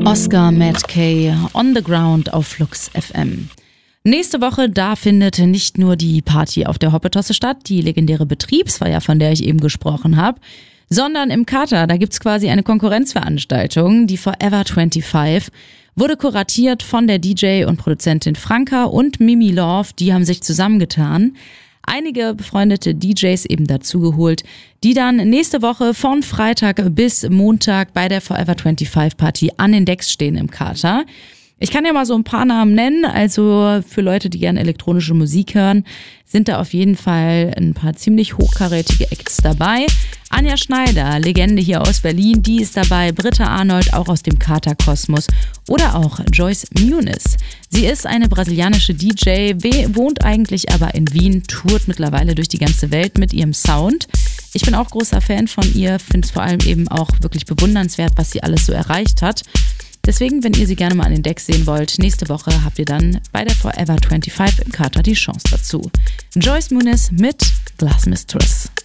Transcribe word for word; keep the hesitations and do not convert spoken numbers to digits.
Oscar Matt Kay, On the Ground auf Flux F M. Nächste Woche, da findet nicht nur die Party auf der Hoppetosse statt, die legendäre Betriebsfeier, von der ich eben gesprochen habe, sondern im Kater, da gibt's quasi eine Konkurrenzveranstaltung, die Forever fünfundzwanzig, wurde kuratiert von der D J und Produzentin Franka und Mimi Love, die haben sich zusammengetan. Einige befreundete D Js eben dazugeholt, die dann nächste Woche von Freitag bis Montag bei der Forever fünfundzwanzig Party an den Decks stehen im Kater. Ich kann ja mal so ein paar Namen nennen, also für Leute, die gerne elektronische Musik hören, sind da auf jeden Fall ein paar ziemlich hochkarätige Acts dabei. Anja Schneider, Legende hier aus Berlin, die ist dabei, Britta Arnold, auch aus dem Kater-Kosmos, oder auch Joyce Muniz. Sie ist eine brasilianische D J, wohnt eigentlich aber in Wien, tourt mittlerweile durch die ganze Welt mit ihrem Sound. Ich bin auch großer Fan von ihr, finde es vor allem eben auch wirklich bewundernswert, was sie alles so erreicht hat. Deswegen, wenn ihr sie gerne mal an den Decks sehen wollt, nächste Woche habt ihr dann bei der Forever fünfundzwanzig im Kater die Chance dazu. Joyce Muniz mit Glass Mistress.